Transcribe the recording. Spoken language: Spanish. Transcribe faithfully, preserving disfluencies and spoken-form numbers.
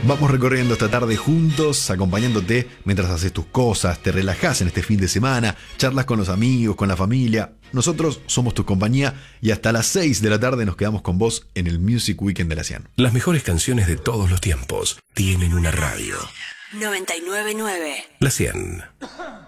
Vamos recorriendo esta tarde juntos, acompañándote mientras haces tus cosas, te relajás en este fin de semana, charlas con los amigos, con la familia. Nosotros somos tu compañía y hasta las seis de la tarde nos quedamos con vos en el Music Weekend de la cien. Las mejores canciones de todos los tiempos tienen una radio. noventa y nueve punto nueve. La cien.